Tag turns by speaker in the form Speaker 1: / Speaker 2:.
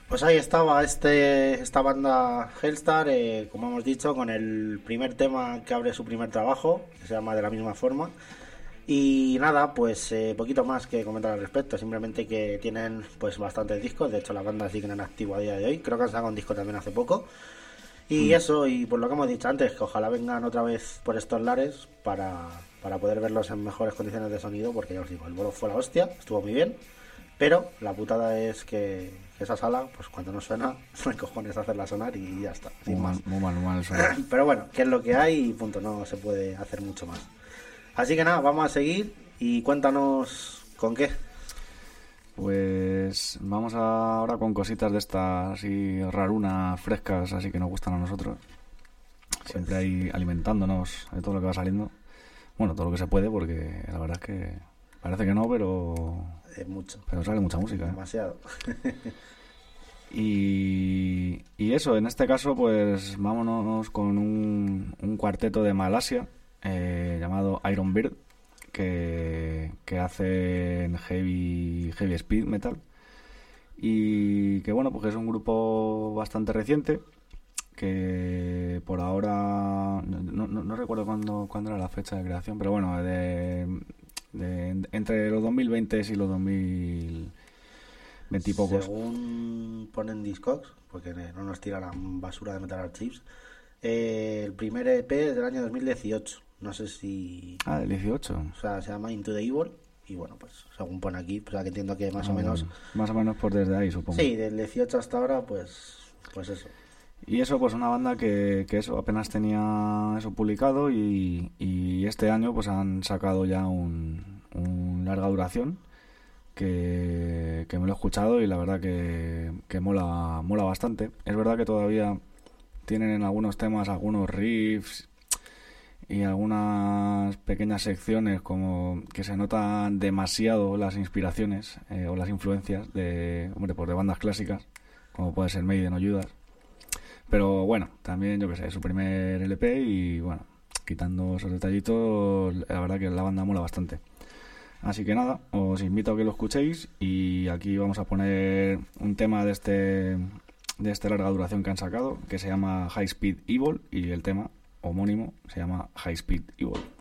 Speaker 1: Pues ahí estaba esta banda Hellstar, como hemos dicho, con el primer tema que abre su primer trabajo, que se llama De la misma forma. Y nada, pues poquito más que comentar al respecto, simplemente que tienen pues bastantes discos, de hecho la banda sigue en activo a día de hoy, creo que han sacado un disco también hace poco. Y
Speaker 2: Mm.
Speaker 1: eso, y por lo que hemos dicho antes, que ojalá vengan otra vez por estos lares para poder verlos en mejores condiciones de sonido, porque ya os digo, el bolo fue la hostia, estuvo muy bien, pero la putada es que esa sala, pues cuando no suena, no hay cojones hacerla sonar y ya está, sin más.
Speaker 2: Muy mal el sonido.
Speaker 1: Pero bueno, que es lo que hay y punto, no se puede hacer mucho más. Así que nada, vamos a seguir y cuéntanos con qué.
Speaker 2: Pues vamos ahora con cositas de estas así rarunas, frescas, así que nos gustan a nosotros. Siempre
Speaker 1: Pues
Speaker 2: ahí alimentándonos de todo lo que va saliendo. Bueno, todo lo que se puede, porque la verdad es que parece que no,
Speaker 1: mucho,
Speaker 2: pero sale mucha música, ¿eh?
Speaker 1: demasiado.
Speaker 2: Y eso, en este caso, pues vámonos con un cuarteto de Malasia llamado Iron Bird, que hacen heavy speed metal. Y que bueno, pues es un grupo bastante reciente, que por ahora no recuerdo cuándo era la fecha de creación, pero bueno, entre los 2020 y los 2020 y pocos.
Speaker 1: Según ponen Discogs, porque no nos tira la basura de Metal Archives, el primer EP es del año 2018. No sé si.
Speaker 2: Ah, del 18.
Speaker 1: O sea, se llama Into the Evil. Y bueno, pues según pone aquí, pues que entiendo que más o menos.
Speaker 2: Bueno, más o menos por desde ahí, supongo.
Speaker 1: Sí, del 18 hasta ahora, pues eso.
Speaker 2: Y eso, pues una banda que eso apenas tenía eso publicado y este año pues han sacado ya un larga duración que me lo he escuchado y la verdad que mola bastante. Es verdad que todavía tienen en algunos temas algunos riffs y algunas pequeñas secciones como que se notan demasiado las inspiraciones o las influencias de bandas clásicas, como puede ser Maiden o Judas. Pero bueno, también yo que sé, es su primer LP y bueno, quitando esos detallitos, la verdad que la banda mola bastante. Así que nada, os invito a que lo escuchéis y aquí vamos a poner un tema de esta larga duración que han sacado, que se llama High Speed Evil, y el tema homónimo se llama High Speed Evil.